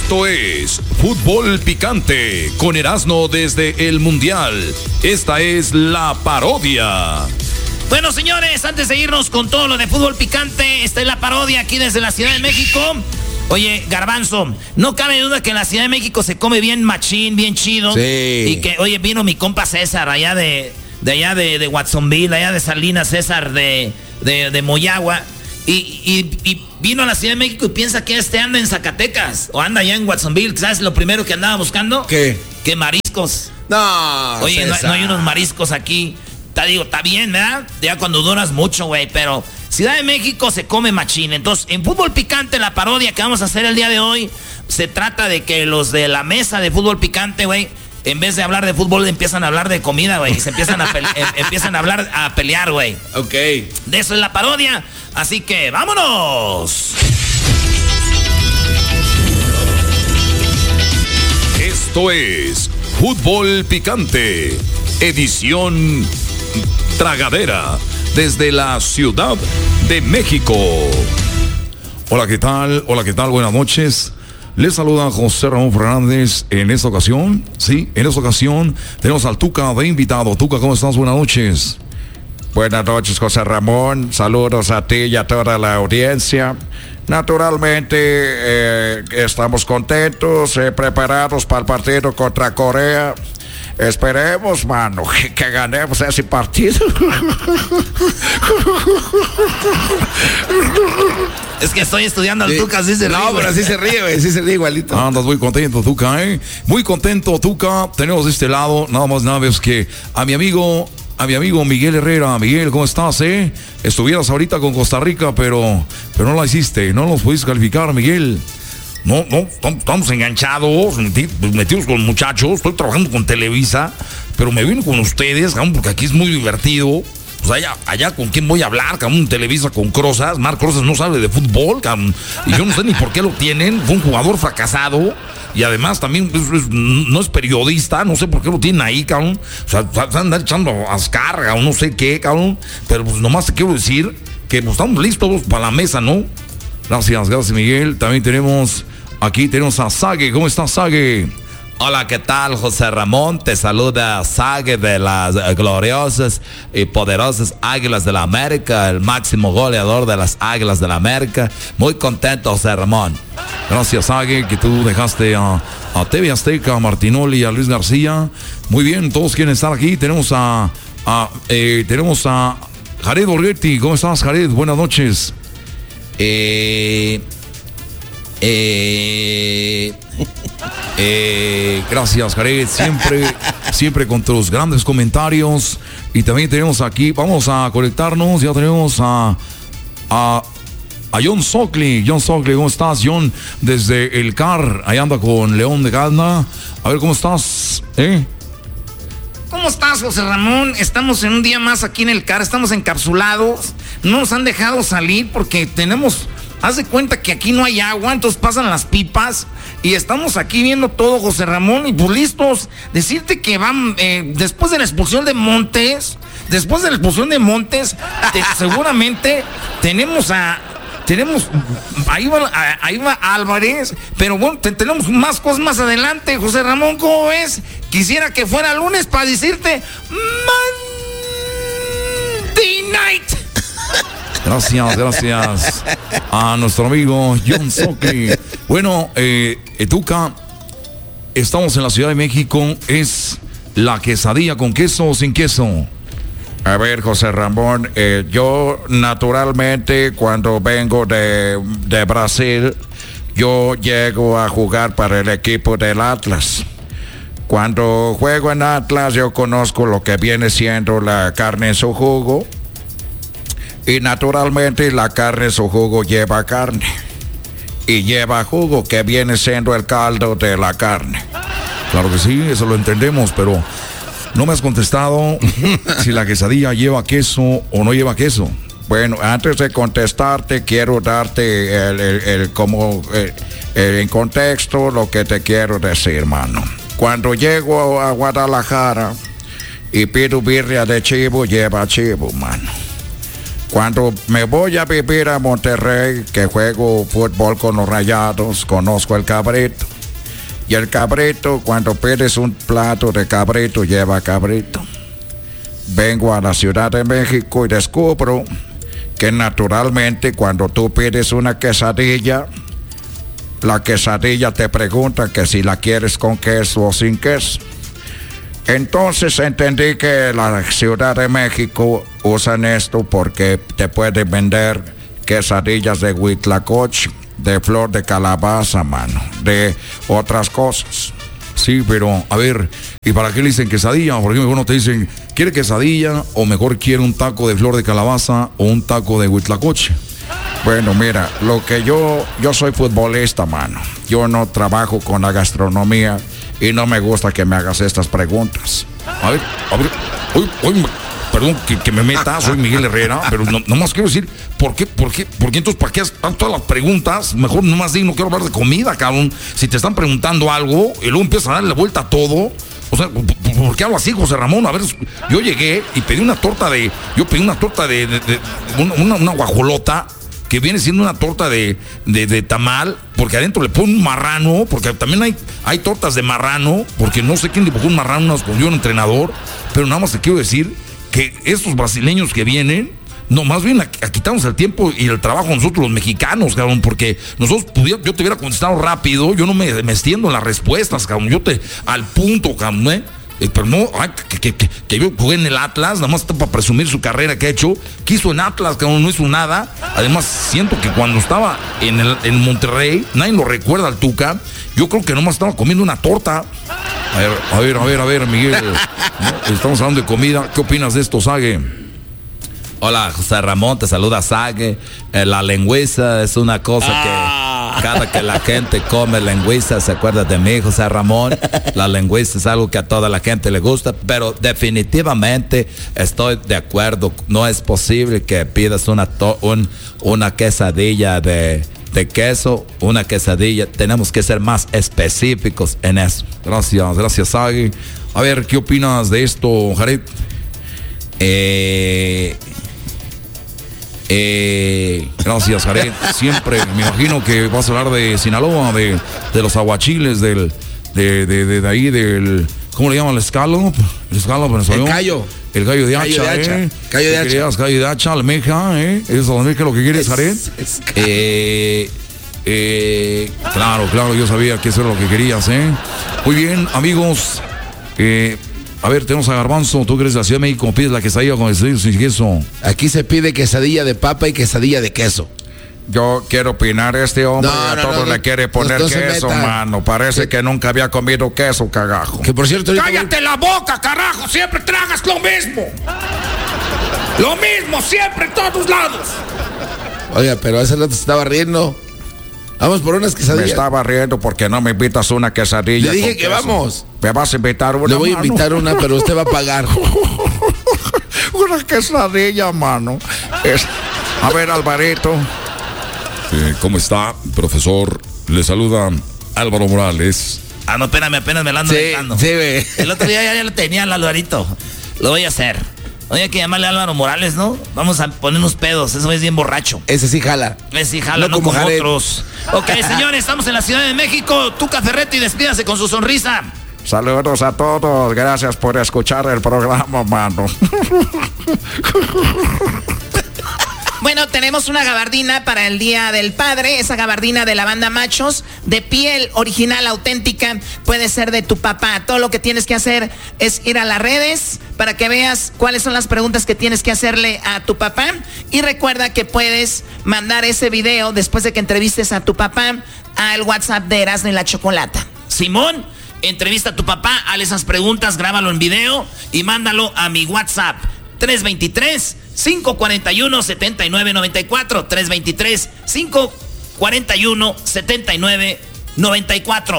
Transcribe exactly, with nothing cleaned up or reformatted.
Esto es Fútbol Picante con Erasmo desde el Mundial. Esta es la parodia. Bueno, señores, antes de irnos con todo lo de Fútbol Picante, esta es la parodia aquí desde la Ciudad de México. Oye, Garbanzo, no cabe duda que en la Ciudad de México se come bien machín, bien chido. Sí. Y que, oye, vino mi compa César allá de, de allá de, de Watsonville, allá de Salinas, César de, de, de Moyagua. Y, y, y vino a la Ciudad de México y piensa que este anda en Zacatecas o anda allá en Watsonville. ¿Sabes lo primero que andaba buscando? ¿Qué? Que mariscos. No, Oye, no, César. no hay unos mariscos aquí. Te digo, está bien, ¿verdad? Ya cuando duras mucho, güey, pero Ciudad de México se come machín. Entonces, en Fútbol Picante, la parodia que vamos a hacer el día de hoy, se trata de que los de la mesa de Fútbol Picante, güey, en vez de hablar de fútbol, empiezan a hablar de comida, güey. Se empiezan a, pele- em- empiezan a hablar, a pelear, güey. Ok. De eso es la parodia. Así que, ¡vámonos! Esto es Fútbol Picante, edición tragadera, desde la Ciudad de México. Hola, ¿qué tal? Hola, ¿qué tal? Buenas noches. Les saluda José Ramón Fernández. En esta ocasión, sí, en esta ocasión tenemos al Tuca de invitado. Tuca, ¿cómo estás? Buenas noches. Buenas noches, José Ramón. Saludos a ti y a toda la audiencia. Naturalmente, eh, estamos contentos, eh, preparados para el partido contra Corea. Esperemos, mano, que, que ganemos ese partido. Es que estoy estudiando al Sí. Tuca, así se ríe, No, güey. pero así se ríe, güey. Sí se ríe igualito. Andas muy contento, Tuca, ¿eh? Muy contento, Tuca. Tenemos de este lado, nada más nada menos que a mi amigo, a mi amigo Miguel Herrera. Miguel, ¿cómo estás, eh? Estuvieras ahorita con Costa Rica, pero, pero no la hiciste. No nos pudiste calificar, Miguel. No, no, estamos enganchados, metidos con muchachos. Estoy trabajando con Televisa, pero me vino con ustedes, cabrón, porque aquí es muy divertido. Pues allá, allá con quién voy a hablar, cabrón, Televisa con Crozas. Marc Crozas no sabe de fútbol, cabrón. Y yo no sé ni por qué lo tienen. Fue un jugador fracasado. Y además también es, es, no es periodista, no sé por qué lo tienen ahí, cabrón. O sea, se andan echando ascarga o no sé qué, cabrón. Pero pues nomás te quiero decir que pues, estamos listos para la mesa, ¿no? Gracias, gracias, Miguel. También tenemos, aquí tenemos a Sague. ¿Cómo estás, Sague? Hola, ¿qué tal, José Ramón? Te saluda Sague de las gloriosas y poderosas Águilas de la América, el máximo goleador de las Águilas de la América. Muy contento, José Ramón. Gracias, Sague, que tú dejaste a, a T V Azteca, a Martinoli y a Luis García. Muy bien, todos quieren estar aquí. Tenemos a, a eh, tenemos a Jared Borghetti. ¿Cómo estás, Jared? Buenas noches. Eh, eh, Eh, gracias, Jared, siempre, siempre con tus grandes comentarios. Y también tenemos aquí, vamos a conectarnos, ya tenemos a, a, a John Sockley. John Sockley, ¿cómo estás, John? Desde el C A R, ahí anda con León de Gana. A ver, ¿cómo estás? ¿Eh? ¿Cómo estás, José Ramón? Estamos en un día más aquí en el C A R, estamos encapsulados. No nos han dejado salir porque tenemos... Haz de cuenta que aquí no hay agua, entonces pasan las pipas y estamos aquí viendo todo, José Ramón, y pues listos. Decirte que van, eh, después de la expulsión de Montes, después de la expulsión de Montes, te, seguramente tenemos a... Tenemos, ahí va, ahí va Álvarez, pero bueno, te, tenemos más cosas más adelante, José Ramón, ¿cómo ves? Quisiera que fuera lunes para decirte Monday Night. Gracias, gracias a nuestro amigo John Sockley. Bueno, eh, Tuca, estamos en la Ciudad de México. ¿Es la quesadilla con queso o sin queso? A ver, José Ramón, eh, yo naturalmente cuando vengo de, de Brasil, yo llego a jugar para el equipo del Atlas. Cuando juego en Atlas, yo conozco lo que viene siendo la carne en su jugo. Y naturalmente la carne en su jugo lleva carne. Y lleva jugo, que viene siendo el caldo de la carne. Claro que sí, eso lo entendemos, pero no me has contestado si la quesadilla lleva queso o no lleva queso. Bueno, antes de contestarte, quiero darte el, el, el como el, el, en contexto lo que te quiero decir, hermano. Cuando llego a Guadalajara y pido birria de chivo, lleva chivo, mano. Cuando me voy a vivir a Monterrey, que juego fútbol con los Rayados, conozco el cabrito. Y el cabrito, cuando pides un plato de cabrito, lleva cabrito. Vengo a la Ciudad de México y descubro que naturalmente cuando tú pides una quesadilla, la quesadilla te pregunta que si la quieres con queso o sin queso. Entonces entendí que la Ciudad de México usan esto porque te pueden vender quesadillas de huitlacoche, de flor de calabaza, mano, de otras cosas. Sí, pero a ver, ¿y para qué le dicen quesadilla? Porque mejor no te dicen, ¿quiere quesadilla o mejor quiere un taco de flor de calabaza o un taco de huitlacoche? Bueno, mira, lo que yo, yo soy futbolista, mano. Yo no trabajo con la gastronomía y no me gusta que me hagas estas preguntas. A ver, a ver, hoy, hoy, perdón que, que me meta, soy Miguel Herrera, pero no, nomás quiero decir, ¿por qué, por qué, por qué entonces, para qué hacen todas las preguntas? Mejor nomás digo, no quiero hablar de comida, cabrón. Si te están preguntando algo y luego empiezas a darle vuelta a todo. O sea, ¿por qué hablo así, José Ramón? A ver, yo llegué y pedí una torta de, yo pedí una torta de, de, de una, una guajolota, que viene siendo una torta de, de, de tamal, porque adentro le ponen un marrano, porque también hay, hay tortas de marrano, porque no sé quién dibujó un marrano, nos escondió un entrenador, pero nada más te quiero decir que estos brasileños que vienen, no, más bien a, a quitarnos el tiempo y el trabajo a nosotros los mexicanos, cabrón, porque nosotros pudiera, yo te hubiera contestado rápido, yo no me, me extiendo en las respuestas, cabrón, yo te, al punto, cabrón, ¿eh? Eh, pero no, ay, que, que, que, que yo jugué en el Atlas, nada más está para presumir su carrera que ha hecho. Quiso en Atlas, que no hizo nada. Además, siento que cuando estaba en, el, en Monterrey, nadie lo recuerda al Tuca. Yo creo que nomás estaba comiendo una torta. A ver, a ver, a ver, a ver, Miguel. ¿No? Estamos hablando de comida. ¿Qué opinas de esto, Sague? Hola, José Ramón, te saluda Sague. Eh, la lengüiza es una cosa ah. que cada que la gente come lengüiza se acuerda de mí, José Ramón. La lengüiza es algo que a toda la gente le gusta, pero definitivamente estoy de acuerdo. No es posible que pidas una, to- un, una quesadilla de, de queso, una quesadilla. Tenemos que ser más específicos en eso. Gracias, gracias, Sague. A ver, ¿qué opinas de esto, Jared? Eh... Eh, gracias, Jared. Siempre me imagino que vas a hablar de Sinaloa, de, de los aguachiles, del, de, de, de, de ahí, del. ¿Cómo le llaman? El escalo. El escalo, pero El gallo. El gallo de hacha, gallo de hacha. ¿eh? Gallo de hacha. Querías gallo de hacha, almeja, ¿eh? Eso, almeja, lo que quieres, Jared. Es, es eh, eh, claro, claro, yo sabía que eso era lo que querías, ¿eh? Muy bien, amigos. Eh. A ver, tenemos a Garbanzo, tú que eres de la Ciudad de México, pides la quesadilla con quesadilla sin queso. Aquí se pide quesadilla de papa y quesadilla de queso. Yo quiero opinar, este hombre No, a no, todos no, le no, quiere poner no se queso, meta. mano. Parece Sí. que nunca había comido queso, cagajo. Que por cierto... ahorita ¡Cállate la boca, carajo! Siempre tragas lo mismo. Lo mismo, siempre, en todos lados. voy- Oiga, pero hace rato se estaba riendo. Vamos por unas Me quesadillas. estaba riendo porque no me invitas una quesadilla. Le dije con que queso. vamos. Me vas a invitar una, Le voy a mano? invitar una, pero usted va a pagar. Una quesadilla, mano. Es- A ver, Alvarito. Eh, ¿Cómo está, profesor? Le saluda Álvaro Morales. Ah, no, espérame, apenas me la ando Sí, inventando. sí, ve. El otro día ya, ya lo tenía el Alvarito. Lo voy a hacer. Hoy hay que llamarle a Álvaro Morales, ¿no? Vamos a poner unos pedos. Eso es bien borracho. Ese sí jala. Es sí, jala, No no, como como Jared. otros. Ok, señores, estamos en la Ciudad de México. Tuca Ferretti, despídase con su sonrisa. Saludos a todos. Gracias por escuchar el programa, mano. Bueno, tenemos una gabardina para el Día del Padre, esa gabardina de la banda Machos, de piel original, auténtica, puede ser de tu papá. Todo lo que tienes que hacer es ir a las redes para que veas cuáles son las preguntas que tienes que hacerle a tu papá. Y recuerda que puedes mandar ese video después de que entrevistes a tu papá al WhatsApp de Erasmo y la Chocolata. Simón, entrevista a tu papá, haz esas preguntas, grábalo en video y mándalo a mi WhatsApp. tres dos tres, cinco cuatro uno, siete nueve nueve cuatro. tres dos tres, cinco cuatro uno, siete nueve nueve cuatro.